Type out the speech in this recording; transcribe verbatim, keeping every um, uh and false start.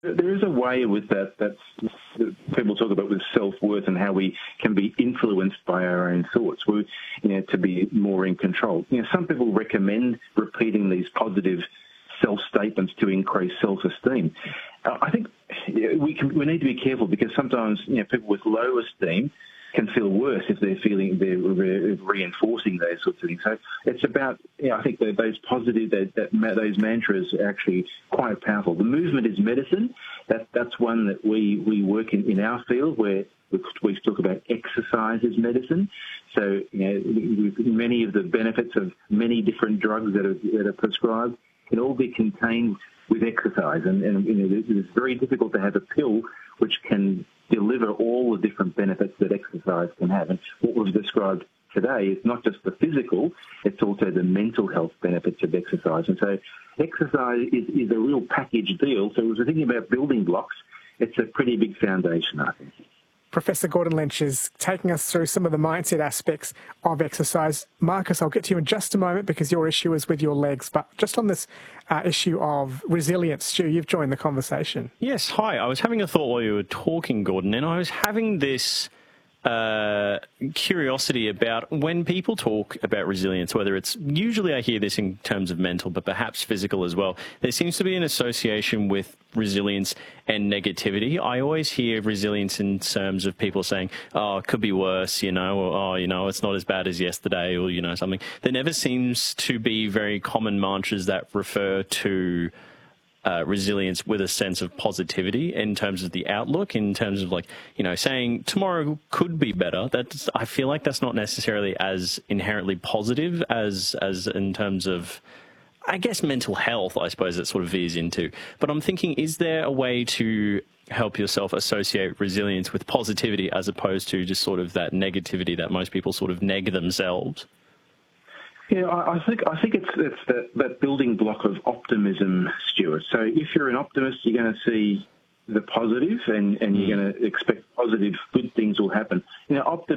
There is a way with that that's, that people talk about with self-worth and how we can be influenced by our own thoughts, we, you know, to be more in control. You know, some people recommend repeating these positive self-statements to increase self-esteem. Uh, I think we can, we need to be careful because sometimes, you know, people with low esteem can feel worse if they're feeling they're re- reinforcing those sorts of things. So it's about, you know, I think that those positive, that, that those mantras are actually quite powerful. The movement is medicine. That that's one that we we work in, in our field where we, we talk about exercise as medicine. So you know, many of the benefits of many different drugs that are that are prescribed can all be contained with exercise, and, and you know, it's very difficult to have a pill which can deliver all the different benefits that exercise can have. And what we've described today is not just the physical, it's also the mental health benefits of exercise. And so exercise is, is a real package deal. So as we're thinking about building blocks, it's a pretty big foundation, I think. Professor Gordon Lynch is taking us through some of the mindset aspects of exercise. Marcus, I'll get to you in just a moment because your issue is with your legs. But just on this uh, issue of resilience, Stu, you've joined the conversation. Yes, hi. I was having a thought while you were talking, Gordon, and I was having this uh, curiosity about when people talk about resilience, whether it's, usually I hear this in terms of mental, but perhaps physical as well. There seems to be an association with resilience and negativity. I always hear resilience in terms of people saying, oh, it could be worse, you know, or, oh, you know, it's not as bad as yesterday, or, you know, something. There never seems to be very common mantras that refer to Uh, resilience with a sense of positivity in terms of the outlook, in terms of, like, you know, saying tomorrow could be better. That's, I feel like that's not necessarily as inherently positive as as in terms of, I guess, mental health, I suppose, that sort of veers into. But I'm thinking, is there a way to help yourself associate resilience with positivity as opposed to just sort of that negativity that most people sort of neg themselves? Yeah, I, I think I think it's it's that, that building block of optimism, Stuart. So if you're an optimist, you're going to see the positive, and, and you're going to expect positive, good things will happen. You know, optimism